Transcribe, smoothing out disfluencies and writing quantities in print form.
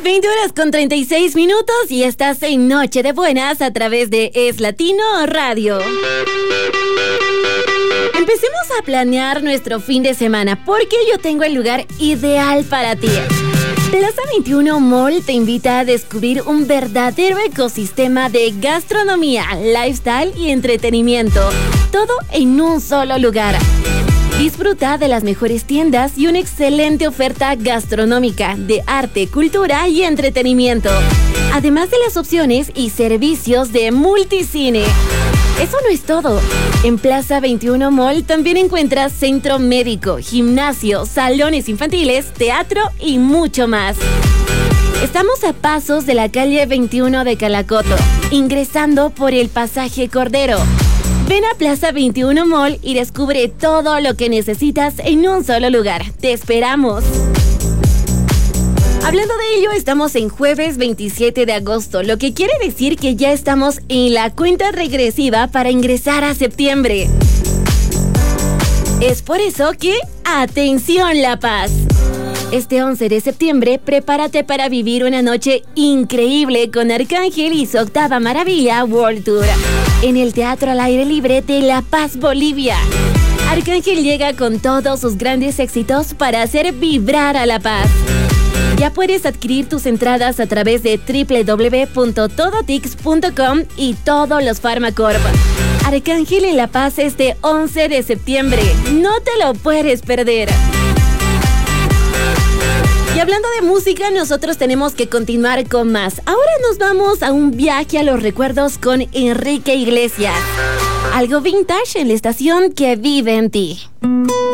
20 horas con 36 minutos y estás en Noche de Buenas a través de Es Latino Radio. Empecemos a planear nuestro fin de semana porque yo tengo el lugar ideal para ti. Plaza 21 Mall te invita a descubrir un verdadero ecosistema de gastronomía, lifestyle y entretenimiento. Todo en un solo lugar. Disfruta de las mejores tiendas y una excelente oferta gastronómica de arte, cultura y entretenimiento. Además de las opciones y servicios de multicine. Eso no es todo. En Plaza 21 Mall también encuentras centro médico, gimnasio, salones infantiles, teatro y mucho más. Estamos a pasos de la calle 21 de Calacoto, ingresando por el pasaje Cordero. Ven a Plaza 21 Mall y descubre todo lo que necesitas en un solo lugar. ¡Te esperamos! Hablando de ello, estamos en jueves 27 de agosto, lo que quiere decir que ya estamos en la cuenta regresiva para ingresar a septiembre. Es por eso que, ¡atención La Paz! Este 11 de septiembre, prepárate para vivir una noche increíble con Arcángel y su octava maravilla World Tour en el Teatro al Aire Libre de La Paz, Bolivia. Arcángel llega con todos sus grandes éxitos para hacer vibrar a La Paz. Ya puedes adquirir tus entradas a través de www.todotix.com y todos los Farmacorp. Arcángel en La Paz este 11 de septiembre. No te lo puedes perder. Y hablando de música, nosotros tenemos que continuar con más. Ahora nos vamos a un viaje a los recuerdos con Enrique Iglesias. Algo vintage en la estación que vive en ti.